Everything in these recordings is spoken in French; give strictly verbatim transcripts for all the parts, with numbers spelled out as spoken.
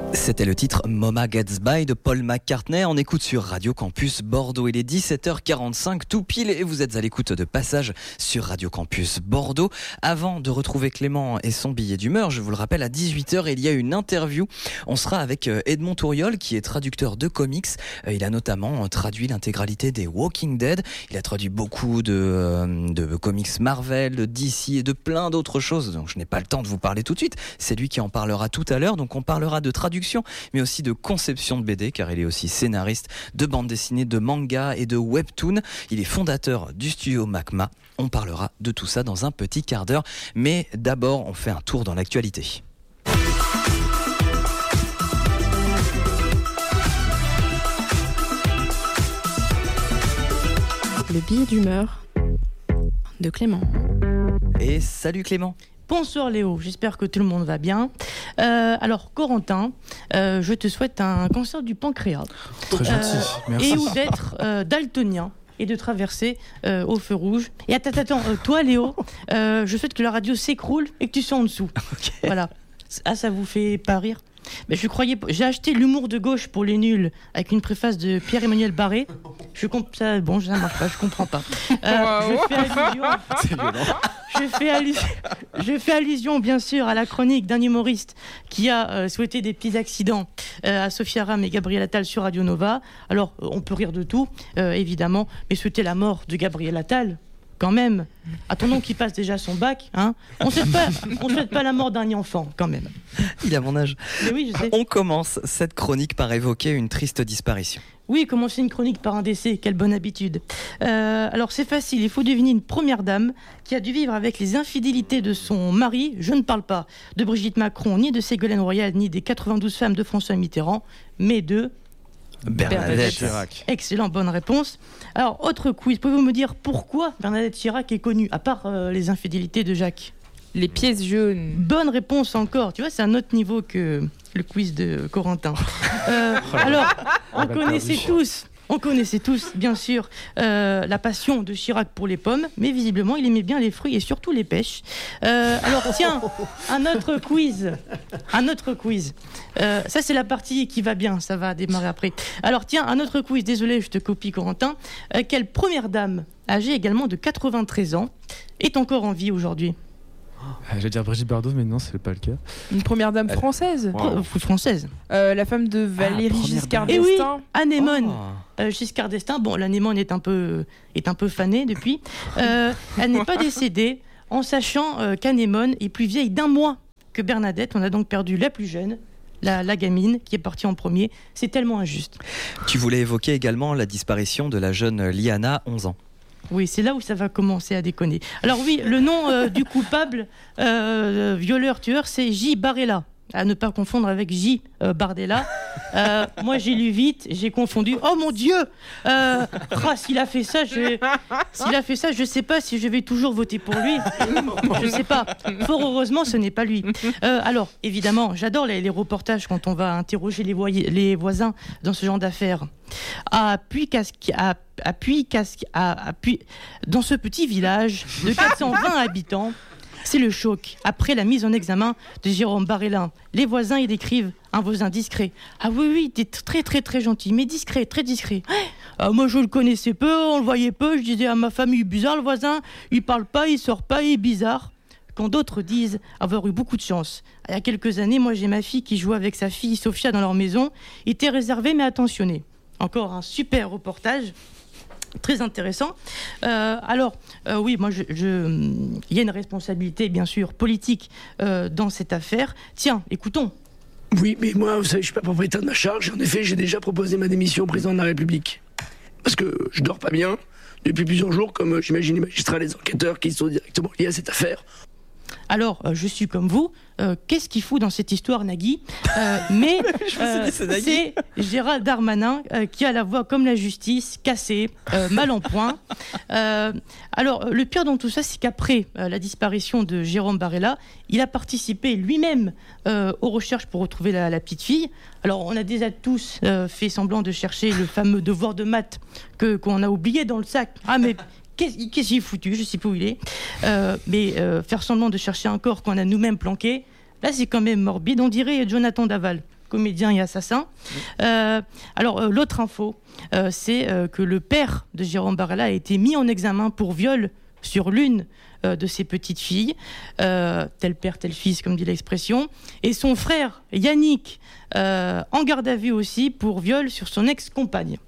C'était le titre Mama Gets By de Paul McCartney. On écoute sur Radio Campus Bordeaux. Il est dix-sept heures quarante-cinq tout pile et vous êtes à l'écoute de Passage sur Radio Campus Bordeaux. Avant de retrouver Clément et son billet d'humeur, je vous le rappelle, à dix-huit heures, il y a une interview. On sera avec Edmond Touriol qui est traducteur de comics. Il a notamment traduit l'intégralité des Walking Dead. Il a traduit beaucoup de, de comics Marvel, de D C et de plein d'autres choses. Donc je n'ai pas le temps de vous parler tout de suite. C'est lui qui en parlera tout à l'heure. Donc on parlera de traduction, mais aussi de conception de B D, car il est aussi scénariste de bande dessinée, de manga et de webtoon. Il est fondateur du studio Macma. On parlera de tout ça dans un petit quart d'heure, mais d'abord on fait un tour dans l'actualité. Le billet d'humeur de Clément. Et salut Clément. Bonsoir Léo, j'espère que tout le monde va bien. Euh, alors Corentin, euh, je te souhaite un cancer du pancréas. Très gentil, euh, merci. Et ou d'être euh, daltonien et de traverser euh, au feu rouge. Et attends, attends, euh, toi Léo, euh, je souhaite que la radio s'écroule et que tu sois en dessous. Okay. Voilà. Ah, ça vous fait pas rire ? Mais je croyais, j'ai acheté L'humour de gauche pour les nuls avec une préface de Pierre-Emmanuel Barré. Je comp... ça, bon, ça marche pas, je comprends pas. Euh, je fais allusion. C'est violent. Je fais, allusion, je fais allusion, bien sûr, à la chronique d'un humoriste qui a euh, souhaité des petits accidents euh, à Sophia Aram et Gabriel Attal sur Radio Nova. Alors, euh, on peut rire de tout, euh, évidemment, mais souhaiter la mort de Gabriel Attal, quand même. Attendons qu'il passe déjà son bac. Hein. On ne souhaite pas, on souhaite pas la mort d'un enfant, quand même. Il a mon âge. Mais oui, je sais. On commence cette chronique par évoquer une triste disparition. Oui, commencer une chronique par un décès, quelle bonne habitude. Euh, alors c'est facile, il faut deviner une première dame qui a dû vivre avec les infidélités de son mari. Je ne parle pas de Brigitte Macron, ni de Ségolène Royal, ni des quatre-vingt-douze femmes de François Mitterrand, mais de... Bernadette Chirac. Excellent, bonne réponse. Alors, autre quiz, pouvez-vous me dire pourquoi Bernadette Chirac est connue, à part euh, les infidélités de Jacques ? Les pièces jaunes. Bonne réponse encore. Tu vois, c'est un autre niveau que le quiz de Corentin. Euh, alors, on connaissait tous, on connaissait tous, bien sûr, euh, la passion de Chirac pour les pommes, mais visiblement, il aimait bien les fruits et surtout les pêches. Euh, alors, tiens, un autre quiz. Un autre quiz. Euh, ça, c'est la partie qui va bien, ça va démarrer après. Alors, tiens, un autre quiz. Désolé, je te copie, Corentin. Euh, quelle première dame, âgée également de quatre-vingt-treize ans, est encore en vie aujourd'hui ? Euh, J'allais dire Brigitte Bardot, mais non, c'est pas le cas. Une première dame française. Wow. Fr- Française. Euh, la femme de Valérie Ah, Giscard Eh oui, d'Estaing. Anémone. Oh. Euh, Giscard d'Estaing, bon, l'anémone est un peu, est un peu fanée depuis. Euh, elle n'est pas décédée, en sachant euh, qu'Anémone est plus vieille d'un mois que Bernadette. On a donc perdu la plus jeune, la, la gamine, qui est partie en premier. C'est tellement injuste. Tu voulais évoquer également la disparition de la jeune Liana, onze ans. Oui, c'est là où ça va commencer à déconner. Alors oui, le nom euh, du coupable, euh, violeur-tueur, c'est J. Barella. À ne pas confondre avec J. Euh, Bardella. Euh, moi, j'ai lu vite, j'ai confondu. Oh mon Dieu euh, ah, s'il a fait ça, je... s'il a fait ça, je sais pas si je vais toujours voter pour lui. Je sais pas. Fort heureusement, ce n'est pas lui. Euh, alors, évidemment, j'adore les, les reportages quand on va interroger les, voy- les voisins dans ce genre d'affaires. À Puy-Casque, à, à Puy-Casque, à, à Puy... dans ce petit village de quatre cent vingt habitants. C'est le choc. Après la mise en examen de Jérôme Barrella, les voisins y décrivent un voisin discret. Ah oui, oui, il était très, très, très gentil, mais discret, très discret. Ah, moi, je le connaissais peu, on le voyait peu. Je disais à ma famille, bizarre le voisin, il parle pas, il sort pas, il est bizarre. Quand d'autres disent avoir eu beaucoup de chance. Il y a quelques années, moi, j'ai ma fille qui jouait avec sa fille Sophia dans leur maison. Il était réservé, mais attentionné. Encore un super reportage. Très intéressant. Euh, alors, euh, oui, moi, je, je, il y a une responsabilité, bien sûr, politique euh, dans cette affaire. Tiens, écoutons. Oui, mais moi, vous savez, je suis pas propriétaire de ma charge. En effet, j'ai déjà proposé ma démission au président de la République. Parce que je dors pas bien depuis plusieurs jours, comme j'imagine les magistrats et les enquêteurs qui sont directement liés à cette affaire. Alors, euh, je suis comme vous. Euh, qu'est-ce qu'il fout dans cette histoire, Nagui euh, Mais euh, dit, c'est Nagui. c'est Gérald Darmanin euh, qui a la voix comme la justice, cassée, euh, mal en point. Euh, alors, le pire dans tout ça, c'est qu'après euh, la disparition de Jérôme Barrella, il a participé lui-même euh, aux recherches pour retrouver la, la petite fille. Alors, on a déjà tous euh, fait semblant de chercher le fameux devoir de maths que, qu'on a oublié dans le sac. Ah, mais... Qu'est-ce, qu'est-ce qu'il est foutu, je ne sais pas où il est. Euh, mais euh, faire semblant de chercher un corps qu'on a nous-mêmes planqué, là c'est quand même morbide. On dirait Jonathan Daval. comédien et assassin. Euh, alors, euh, l'autre info, euh, c'est euh, que le père de Jérôme Barella a été mis en examen pour viol sur l'une euh, de ses petites filles, euh, tel père, tel fils, comme dit l'expression, et son frère Yannick, euh, en garde à vue aussi pour viol sur son ex-compagne.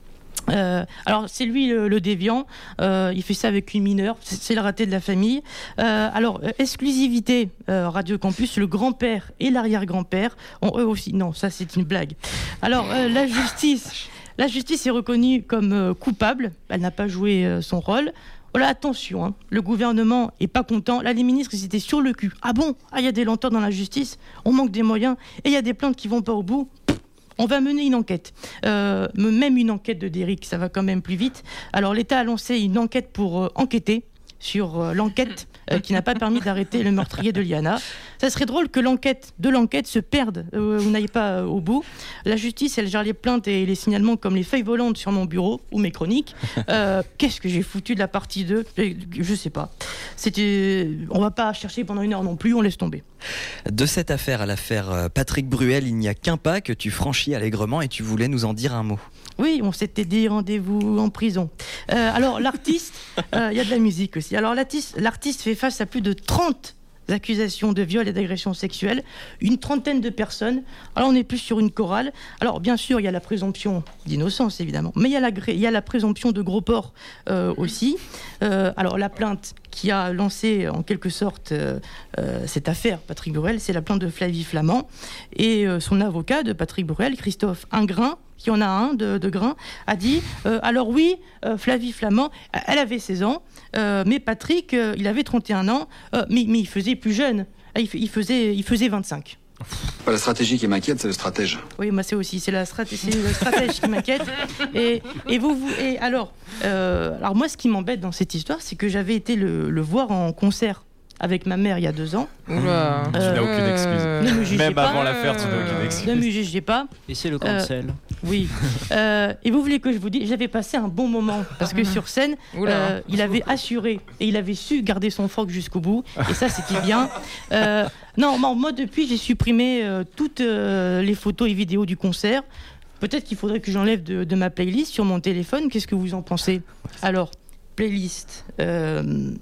Euh, alors c'est lui le, le déviant, euh, il fait ça avec une mineure, c'est, c'est le raté de la famille. Euh, alors euh, exclusivité euh, Radio Campus, le grand-père et l'arrière-grand-père ont eux aussi, non ça c'est une blague. Alors euh, la justice, la justice est reconnue comme euh, coupable, elle n'a pas joué euh, son rôle. Voilà, attention, hein, le gouvernement est pas content. Là, les ministres, ils étaient sur le cul. Ah bon ? Ah, il y a des lenteurs dans la justice, on manque des moyens, et il y a des plaintes qui vont pas au bout. On va mener une enquête, euh, même une enquête de Derrick, ça va quand même plus vite. Alors l'État a lancé une enquête pour euh, enquêter sur euh, l'enquête euh, qui n'a pas permis d'arrêter le meurtrier de Liana. Ça serait drôle que l'enquête de l'enquête se perde, euh, vous n'ayez pas euh, au bout. La justice, elle gère les plaintes et les signalements comme les feuilles volantes sur mon bureau ou mes chroniques. Euh, qu'est-ce que j'ai foutu de la partie deux ? Je sais pas. C'était... On va pas chercher pendant une heure non plus, on laisse tomber. De cette affaire à l'affaire Patrick Bruel, il n'y a qu'un pas que tu franchis allègrement et tu voulais nous en dire un mot. Oui, on s'était dit rendez-vous en prison. Euh, alors l'artiste, il euh, y a de la musique aussi. Alors l'artiste, l'artiste fait face à plus de trente accusations de viol et d'agression sexuelle, une trentaine de personnes. Alors on est plus sur une chorale. Alors bien sûr, il y a la présomption d'innocence évidemment, mais il y a la, il y a la présomption de gros porc euh, aussi. Euh, alors la plainte qui a lancé en quelque sorte euh, euh, cette affaire Patrick Bruel, c'est la plainte de Flavie Flament et euh, son avocat de Patrick Bruel, Christophe Ingrain, qui en a un de, de grain, a dit euh, alors oui, euh, Flavie Flament, elle avait seize ans, euh, mais Patrick, euh, il avait trente et un ans, euh, mais, mais il faisait plus jeune, il, il, faisait, il faisait vingt-cinq. Pas la stratégie qui m'inquiète, c'est le stratège. Oui, moi c'est aussi, c'est la stratégie, c'est le stratège qui m'inquiète. Et, et vous, vous, et alors, euh, alors moi, ce qui m'embête dans cette histoire, c'est que j'avais été le, le voir en concert avec ma mère il y a deux ans. Oula, Euh, tu n'as aucune excuse. Ne me jugez Même pas. avant l'affaire, tu n'as aucune excuse. Ne me jugez pas. Et c'est le Euh, cancel. Oui. Euh, et vous voulez que je vous dise, j'avais passé un bon moment parce que sur scène, euh, il avait assuré et il avait su garder son froc jusqu'au bout. Et ça, c'était bien. Euh, non, moi depuis, j'ai supprimé euh, toutes euh, les photos et vidéos du concert. Peut-être qu'il faudrait que j'enlève de, de ma playlist sur mon téléphone. Qu'est-ce que vous en pensez ? Alors, playlist. Euh,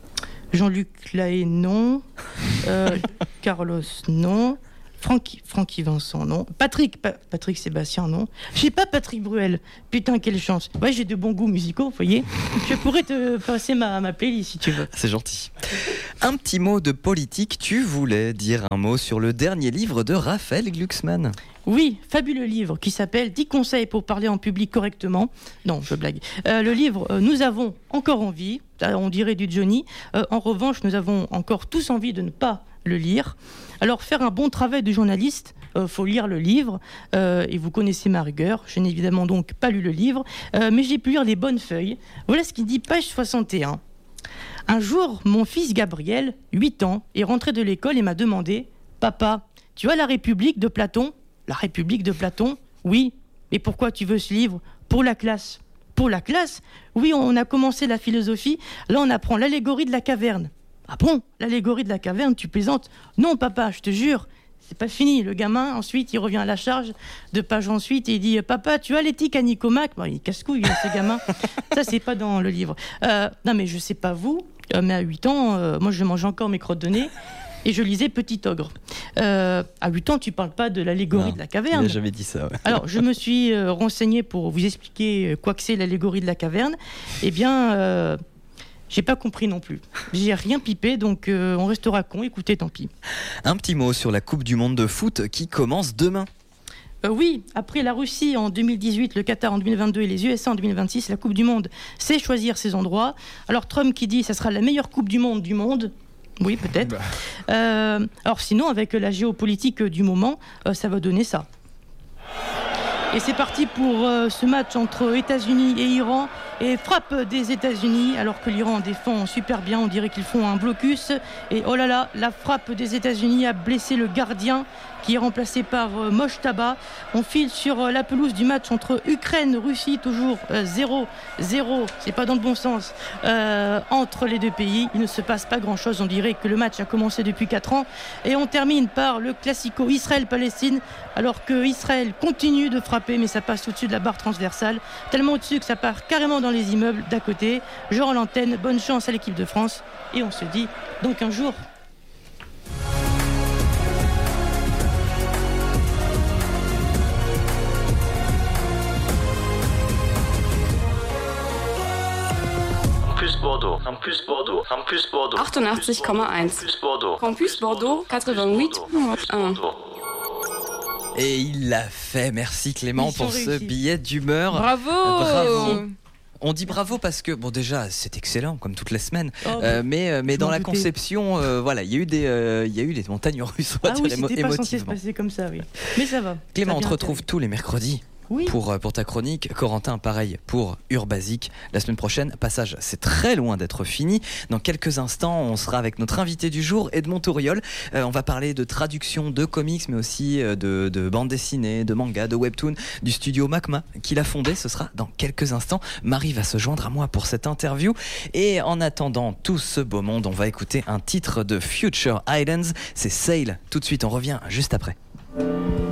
Jean-Luc Lahaye, non. Euh, Carlos, non. Francky, Francky Vincent, non. Patrick, pa- Patrick Sébastien, non. J'ai pas Patrick Bruel. Putain, quelle chance. Ouais, j'ai de bons goûts musicaux, vous voyez. Je pourrais te passer ma, ma playlist si tu veux. C'est gentil. Un petit mot de politique, tu voulais dire un mot sur le dernier livre de Raphaël Glucksmann. Oui, fabuleux livre qui s'appelle dix conseils pour parler en public correctement. Non, je blague. Euh, le livre euh, Nous avons encore envie, on dirait du Johnny. Euh, en revanche, nous avons encore tous envie de ne pas le lire. Alors, faire un bon travail de journaliste, il euh, faut lire le livre. Euh, et vous connaissez ma rigueur. Je n'ai évidemment donc pas lu le livre, euh, mais j'ai pu lire les bonnes feuilles. Voilà ce qu'il dit, page soixante et un. Un jour, mon fils Gabriel, huit ans, est rentré de l'école et m'a demandé « Papa, tu as la République de Platon ?» La République de Platon ? Oui. Mais pourquoi tu veux ce livre ? Pour la classe. Pour la classe ? Oui, on a commencé la philosophie. Là, on apprend l'allégorie de la caverne. Ah bon ? L'allégorie de la caverne, tu plaisantes ? Non, papa, je te jure. C'est pas fini. Le gamin, ensuite, il revient à la charge. Deux pages ensuite, et il dit « Papa, tu as l'éthique à Nicomaque ?» Bon, il casse-couille, ce gamin. Ça, c'est pas dans le livre. Euh, non, mais je sais pas vous, euh, mais à huit ans, euh, moi, je mangeais encore mes crottes de nez. Et je lisais Petit Ogre. Euh, à huit ans, tu parles pas de l'allégorie Non, de la caverne. Il n'a jamais dit ça. Ouais. Alors, je me suis euh, renseigné pour vous expliquer quoi que c'est l'allégorie de la caverne. Eh bien, euh, j'ai pas compris non plus. J'ai rien pipé, donc euh, on restera con. Écoutez, tant pis. Un petit mot sur la Coupe du Monde de foot qui commence demain. Euh, oui, après la Russie en deux mille dix-huit, le Qatar en deux mille vingt-deux et les U S A en deux mille vingt-six, la Coupe du Monde, c'est choisir ses endroits. Alors, Trump qui dit que ça sera la meilleure Coupe du Monde du monde. Oui, peut-être. Euh, alors sinon, avec la géopolitique du moment, euh, ça va donner ça. Et c'est parti pour euh, ce match entre États-Unis et Iran. Et frappe des États-Unis, alors que l'Iran défend super bien, on dirait qu'ils font un blocus. Et oh là là, la frappe des États-Unis a blessé le gardien qui est remplacé par euh, Mojtaba. On file sur euh, la pelouse du match entre Ukraine-Russie, toujours euh, zéro zéro, c'est pas dans le bon sens, euh, entre les deux pays. Il ne se passe pas grand-chose, on dirait que le match a commencé depuis quatre ans. Et on termine par le classico Israël-Palestine, alors que Israël continue de frapper, mais ça passe au-dessus de la barre transversale, tellement au-dessus que ça part carrément dans les immeubles d'à côté. Je rends l'antenne, bonne chance à l'équipe de France, et on se dit donc un jour. Campus Bordeaux, Campus Bordeaux, Campus Bordeaux. achtundachtzig Komma eins. Campus Bordeaux. Campus Bordeaux, quatre-vingt-huit virgule un. Et il l'a fait, merci Clément Mission pour ce réussie. billet d'humeur. Bravo. Bravo. On dit bravo parce que, bon déjà, c'est excellent, comme toutes les semaines, Oh, euh, mais, euh, mais je dans m'en la doutais. conception, euh, voilà, il y a eu des, euh, il y a eu des montagnes russes, on va Ah dire, oui, émo- c'était pas censé se émotivement. passer comme ça, oui. Mais ça va. Clément, Ça a on te bien retrouve atterri. tous les mercredis. Oui. Pour, euh, pour ta chronique. Corentin, pareil pour Urbasique. La semaine prochaine, passage, c'est très loin d'être fini. Dans quelques instants, on sera avec notre invité du jour, Edmond Touriol. Euh, on va parler de traduction de comics, mais aussi euh, de, de bande dessinée, de manga, de webtoon, du studio Macma qu'il a fondé. Ce sera dans quelques instants. Marie va se joindre à moi pour cette interview. Et en attendant tout ce beau monde, on va écouter un titre de Future Islands. C'est Sail. Tout de suite, on revient juste après.